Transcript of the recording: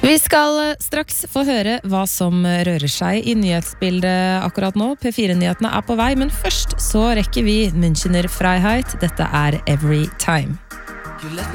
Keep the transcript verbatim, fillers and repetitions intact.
Vi skal straks få høre hva som rører seg i nyhetsbildet akkurat nå. P fire-nyhetene er på vei, men først så rekker vi Münchener Freiheit. Dette er Every Time.